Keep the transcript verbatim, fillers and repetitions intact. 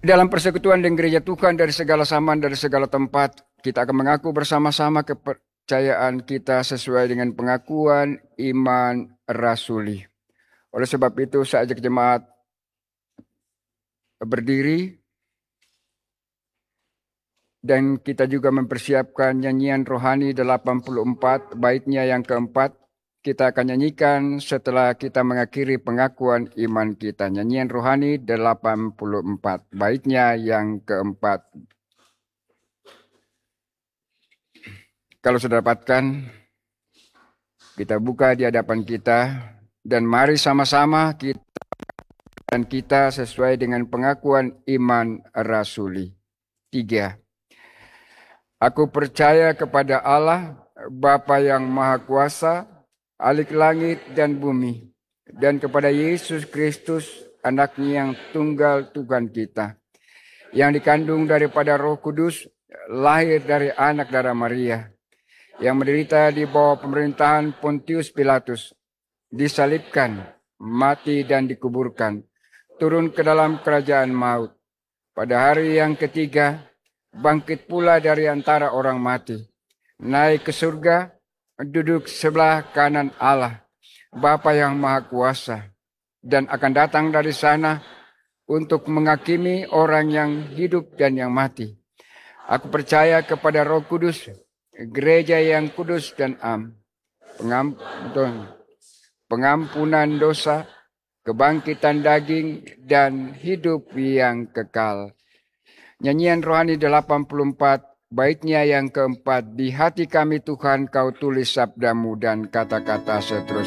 Dalam persekutuan dengan gereja Tuhan dari segala zaman, dari segala tempat, kita akan mengaku bersama-sama kepercayaan kita sesuai dengan pengakuan iman rasuli. Oleh sebab itu, saya ajak jemaat berdiri dan kita juga mempersiapkan nyanyian rohani delapan puluh empat, baitnya yang keempat. Kita akan nyanyikan setelah kita mengakhiri pengakuan iman kita. Nyanyian rohani delapan puluh empat, baitnya yang keempat. Kalau sudah dapatkan, kita buka di hadapan kita dan mari sama-sama kita dan kita sesuai dengan pengakuan iman rasuli. Tiga. Aku percaya kepada Allah, Bapa yang Maha Kuasa, Alik langit dan bumi, dan kepada Yesus Kristus, anaknya yang tunggal Tuhan kita, yang dikandung daripada Roh Kudus, lahir dari anak darah Maria, yang menderita di bawah pemerintahan Pontius Pilatus, disalibkan, mati dan dikuburkan, turun ke dalam kerajaan maut. Pada hari yang ketiga, bangkit pula dari antara orang mati, naik ke surga, duduk sebelah kanan Allah, Bapa yang Maha Kuasa, dan akan datang dari sana untuk menghakimi orang yang hidup dan yang mati. Aku percaya kepada Roh Kudus, gereja yang kudus dan am, pengampunan, pengampunan dosa, kebangkitan daging, dan hidup yang kekal. Nyanyian rohani delapan puluh empat, baitnya yang keempat. Di hati kami Tuhan, Kau tulis sabdamu dan kata-kata seterusnya.